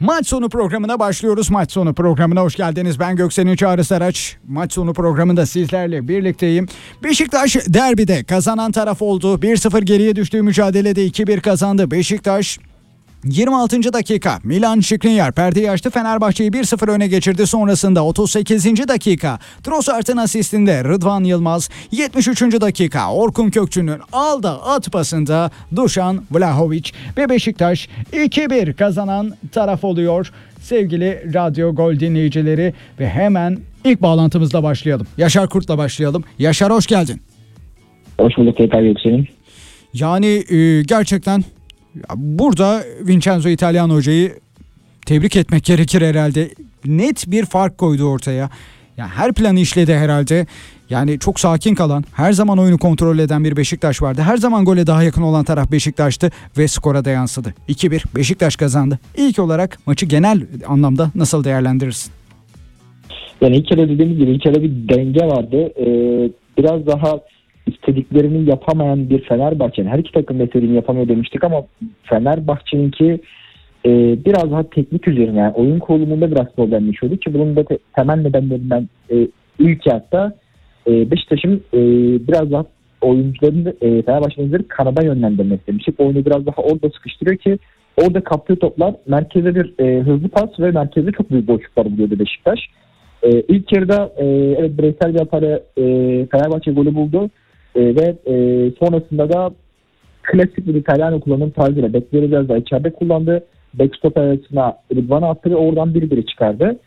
Maç sonu programına başlıyoruz. Maç sonu programına hoş geldiniz. Ben Göksel'in Çağrı Saraç. Maç sonu programında sizlerle birlikteyim. Beşiktaş derbide kazanan taraf oldu. 1-0 geriye düştüğü mücadelede 2-1 kazandı. Beşiktaş 26. dakika Milan Skriniar perdeyi açtı, Fenerbahçe'yi 1-0 öne geçirdi. Sonrasında 38. dakika Trossard'ın asistinde Rıdvan Yılmaz, 73. dakika Orkun Kökçü'nün alda at pasında Dušan Vlahović ve Beşiktaş 2-1 kazanan taraf oluyor. Sevgili Radyo Gol dinleyicileri, ve hemen ilk bağlantımızla başlayalım. Yaşar Kurt'la başlayalım. Yaşar, hoş geldin. Hoş bulduk tekrar Göksel'in. Yani gerçekten burada Vincenzo İtalyan hocayı tebrik etmek gerekir herhalde. Net bir fark koydu ortaya. Yani her planı işledi herhalde. Yani çok sakin kalan, her zaman oyunu kontrol eden bir Beşiktaş vardı. Her zaman gole daha yakın olan taraf Beşiktaş'tı ve skora da yansıdı. 2-1 Beşiktaş kazandı. İlk olarak maçı genel anlamda nasıl değerlendirirsin? Yani ilk kere dediğimiz gibi ilk kere bir denge vardı. Biraz daha istediklerini yapamayan bir Fenerbahçe'nin, her iki takım da istediğini yapamıyor demiştik ama Fenerbahçe'ninki biraz daha teknik üzerine, yani oyun kurulumunda biraz problem yaşıyordu ki bunun da temel nedenlerinden ilk yarıda Beşiktaş'ın biraz daha oyuncuların Fenerbahçe oyuncuları kanada yönlendirmek demiştik. Oyunu biraz daha orada sıkıştırıyor ki orada kaptığı toplar merkeze bir hızlı pas ve merkeze çok büyük boşluklar buluyordu Beşiktaş. İlk yarıda evet, bireysel bir hatayla Fenerbahçe golü buldu ve sonrasında da klasik bir İtalyan kullanım tarzıyla bekleri biraz daha içeride kullandı. Backstop arasına Rıdvan'ı attı ve oradan biri çıkardı.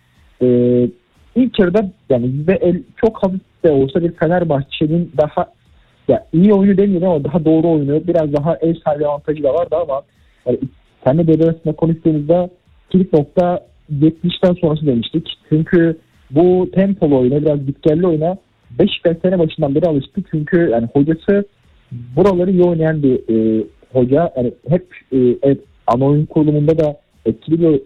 İlk yarıda yani çok hafif de olsa bir Fenerbahçe'nin daha iyi oyunu demiyorum ama daha doğru oyunu, biraz daha ev sahibi avantajı da vardı ama yani kendi devre arasında konuştuğumuzda kilit nokta 70'ten sonrası demiştik. Çünkü bu tempolu oyuna, biraz gitgelli oyuna Beşiktaş sene başından beri alıştı. Çünkü yani hocası buraları iyi oynayan bir hoca. Yani hep ana oyun kurulumunda da etkili bir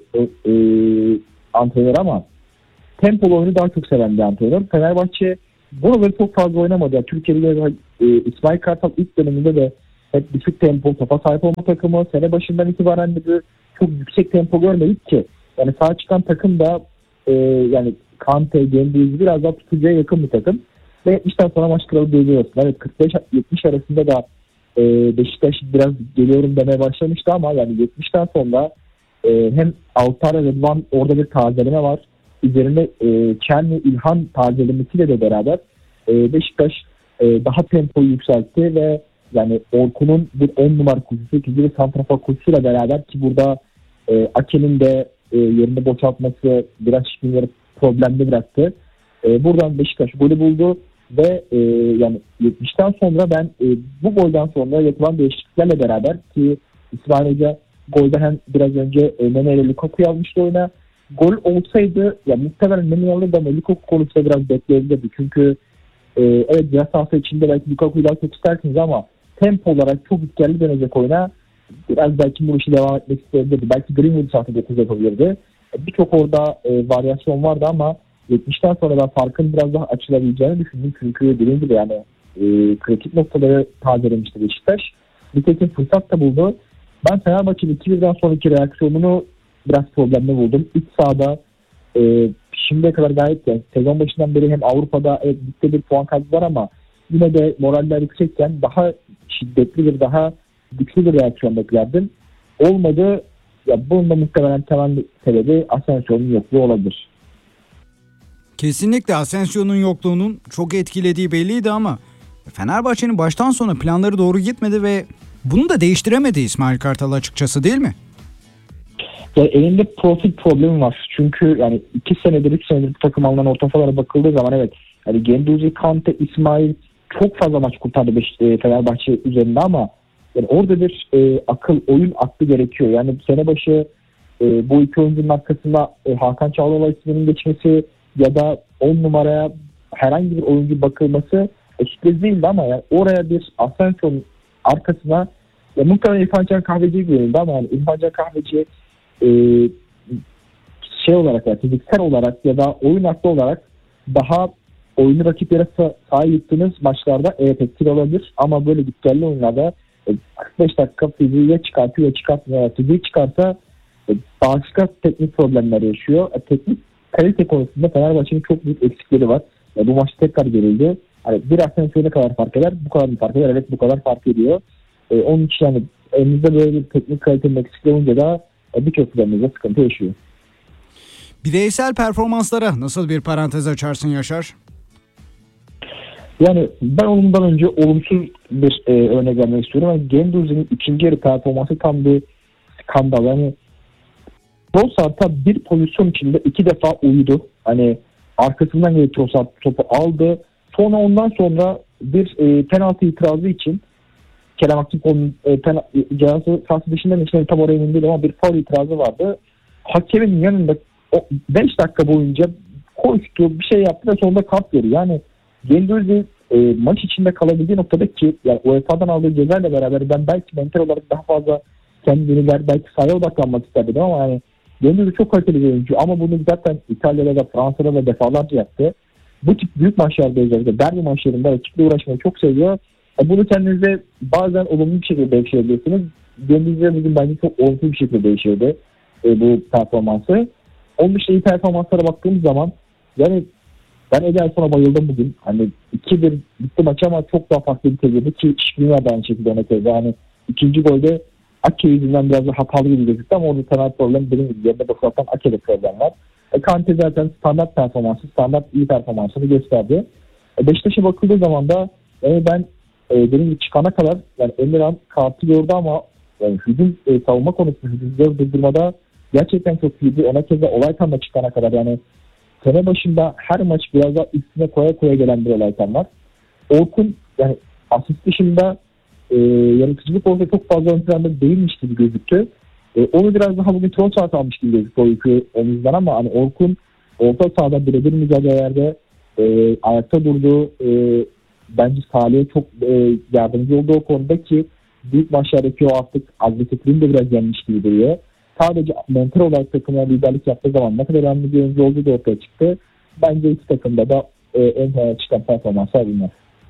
antrenör ama tempolu oyunu daha çok seven bir antrenör. Fenerbahçe buraları çok fazla oynamadı. Yani Türkiye'de İsmail Kartal ilk döneminde de hep düşük tempo, topa sahip olma takımı. Sene başından itibaren de çok yüksek tempo görmedik ki. Yani sağ çıkan takım da yani Kante, Gendouzi biraz daha tutucuya yakın bir takım. Ve 70'ten sonra maç kralı diyebiliyorsun. Evet, 45-70 arasında da Beşiktaş biraz geliyorum demeye başlamıştı ama yani 70'ten sonra hem Altay'la Rıdvan orada bir tazeleme var. Üzerine Çelmi, İlhan tazelemesiyle de beraber Beşiktaş daha tempoyu yükseltti ve yani Orkun'un bir 10 numara koşusu, ikinci bir santrafor koşusuyla beraber ki burada Ake'nin de yerini boşaltması biraz işini problemli bıraktı. Buradan Beşiktaş golü buldu ve yani 70'ten sonra ben bu golden sonra yapılan değişikliklerle beraber ki İsmail Hoca golde hem biraz önce Nene ile Lukaku'yu almıştı oyuna. Gol olsaydı ya muhtemelen Nene alırdı ama Lukaku konusunda biraz bekleyebilirdi. Çünkü evet ceza sahası içinde belki Lukaku'yu daha çok istersiniz ama tempo olarak çok gitgelli dönecek oyuna biraz belki bu işi devam etmek isteyebilirdi. Belki Greenwood sahte 9 yapabilirdi. Birçok orada varyasyon vardı ama 70'ten sonra ben farkın biraz daha açılabileceğini düşündüm. Çünkü dediğim gibi yani kritik noktaları tazelemişti Beşiktaş. Nitekim fırsat da buldu. Ben Fenerbahçe'nin 2-1'den sonraki reaksiyonunu biraz problemli buldum. İç sahada şimdiye kadar gayet yani sezon başından beri hem Avrupa'da ligde bir puan kaybı var ama yine de moraller yüksekken daha şiddetli bir, daha güçlü bir reaksiyon beklerdim. Olmadı. Ya bunun da muhtemelen temel sebebi Asensio'nun yokluğu olabilir. Kesinlikle Asensio'nun yokluğunun çok etkilediği belliydi ama Fenerbahçe'nin baştan sona planları doğru gitmedi ve bunu da değiştiremedi İsmail Kartal açıkçası, değil mi? Ya elinde profil problemi var. Çünkü yani 2 senedir 3 senedir bu takım alınan orta sahalara bakıldığı zaman evet yani Gendouzi, Kante, İsmail çok fazla maç kurtardı Fenerbahçe üzerinde ama yani orada bir oyun aklı gerekiyor. Yani sene başı bu iki oyuncunun arkasında Hakan Çalhanoğlu isminin geçmesi ya da 10 numaraya herhangi bir oyuncu bakılması sürpriz değildi ama yani oraya bir Asensio'nun arkasına muhtemelen İrfan Can Kahveci görüldü ama yani İrfan Can Kahveci olarak yani fiziksel olarak ya da oyun aklı olarak daha oyunu rakiplere sahip yıktığınız maçlarda evet etkili olabilir ama böyle gitgelli oyunlarda 45 dakika fiziği çıkartıyor ya çıkartmıyor. Fiziği çıkarsa Başka teknik problemler yaşıyor. Teknik kalite konusunda Fenerbahçe'nin çok büyük eksikleri var. Bu maç tekrar görüldü. Hani bir asansör ne kadar fark eder? Bu kadar mı fark eder? Evet, bu kadar fark ediyor. Onun için yani elimizde böyle bir teknik kalitenin eksikliği olunca da birçok kullanıcıda sıkıntı yaşıyor. Bireysel performanslara nasıl bir parantez açarsın Yaşar? Yani ben ondan önce olumsuz bir örnek vermek istiyorum. Yani Gendouzi'nin ikinci yarı performansı tam bir skandal. Yani Trossard'a bir pozisyon içinde 2 defa uyudu. Hani arkasından gelip Trossard topu aldı. Sonra ondan sonra bir penaltı itirazı için Kerem Aktürkoğlu'nun cezası sahası dışında içinde tam oraya emin değil ama bir faul itirazı vardı. Hakemin yanında 5 dakika boyunca koştu, bir şey yaptı ve sonunda kart veriyor. Yani Gendouzi maç içinde kalabildiği noktada ki yani UEFA'dan aldığı cezayla beraber ben belki mental olarak daha fazla kendini belki sahaya odaklanmak isterdim ama yani Gendouzi çok kaliteli bir oyuncu ama bunu zaten İtalya'da da Fransa'da da defalarca yaptı. Bu tip büyük maçlarda özellikle derbi maçlarında rakiple uğraşmayı çok seviyor. Bunu kendinize bazen olumlu bir şekilde devşirebilirsiniz. Gendouzi bugün bence çok olumsuz bir şekilde devşirdi bu performansı. Onun dışında iyi performanslara baktığımız zaman yani ben Ederson'a bayıldım bugün. Hani 2-1 bitti maç ama çok daha farklı bir seviyede ki Şikrinyar da aynı şekilde ona kez. Yani ikinci golde Ake yüzünden biraz da hatalı gibi gözüktü ama orada temel problem benim gibi. Yerine bakılan Ake'de problem var. Kante zaten standart performansı, standart iyi performansını gösterdi. Beşiktaş'a bakıldığı zaman da ben benim gibi çıkana kadar yani Emirhan kartı gördü ama yani hücum savunma konusunda hücumları durdurmada gerçekten çok iyiydi. Ona kez de Olaytan da çıkana kadar yani sene başında her maç biraz daha üstüne koya gelen bir Olaytan var. Orkun yani asist dışında yaratıcılık orada çok fazla ön planda değilmiş gibi gözüktü. Onu biraz daha bugün Trossard almış gibi gözüktü o yükü omuzdan ama hani Orkun orta sahada birebir mücadelelerde ayakta durdu. Bence Salih'e çok yardımcı oldu o konuda ki büyük maçlardaki o artık agresifliğini de biraz yenmiş gibi duruyor. Sadece mental olarak takımına liderlik yaptığı zaman ne kadar önemli bir oyuncu olduğu da ortaya çıktı. Bence iki takımda da en öne çıkan performanslar bunlar.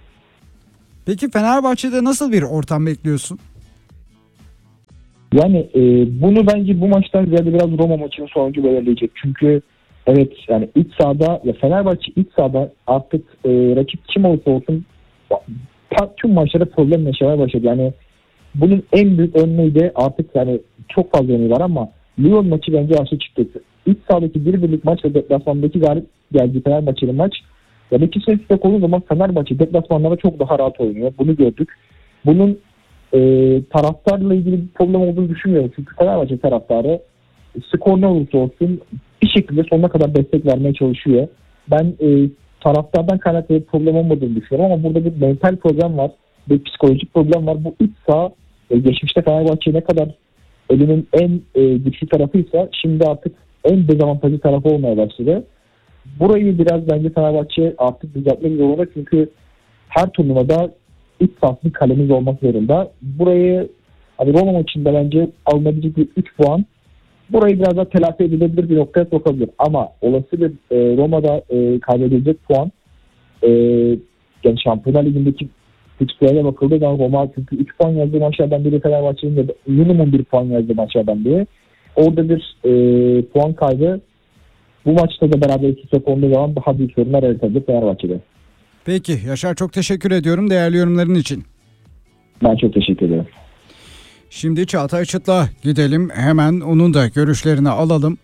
Peki Fenerbahçe'de nasıl bir ortam bekliyorsun? Yani bunu bence bu maçtan ziyade biraz Roma maçının sonucu belirleyecek. Çünkü evet yani iç sahada ya Fenerbahçe iç sahada artık rakip kim olursa olsun tüm maçlarda problem yaşamaya başladı. Yani bunun en büyük örneği de artık yani çok fazla örneği var ama Lyon maçı bence aşağı çıktı. İç sahadaki bir birlik maç ve deplasmandaki galip geldiği Fenerbahçe'nin maç ya da ikisi üstte olduğu zaman Fenerbahçe deplasmanlara çok daha rahat oynuyor. Bunu gördük. Bunun taraftarla ilgili bir problem olduğunu düşünmüyorum. Çünkü Fenerbahçe taraftarı skor ne olursa olsun bir şekilde sonuna kadar destek vermeye çalışıyor. Ben taraftardan kaynaklı bir problem olmadığını düşünüyorum ama burada bir mental problem var. Bir psikolojik problem var. Bu iç saha geçmişte Fenerbahçe ne kadar elinin en güçlü tarafıysa şimdi artık en dezavantajlı tarafı olmaya başladı. Burayı biraz bence Fenerbahçe artık düzeltmek zorunda çünkü her turnuvada iç sahasının kalemiz olmak zorunda. Burayı hani Roma maçında bence alınabilecek bir 3 puan burayı biraz daha telafi edilebilir bir noktaya sokabilir. Ama olası bir Roma'da kaybedilecek puan yani Şampiyonlar Ligi'ndeki fikstürlere bakıldığı zaman Roma çünkü 3 puan yazdığı maçlardan biri Fenerbahçe'nin de minimum 1 puan yazdığı maçlardan biri. Orada bir puan kaybı bu maçta da beraber ikisi konduğu zaman daha büyük sorunlar yaratabilir Fenerbahçe'de. Peki Yaşar, çok teşekkür ediyorum değerli yorumların için. Ben çok teşekkür ederim. Şimdi Çağatay Çıt'la gidelim, hemen onun da görüşlerini alalım.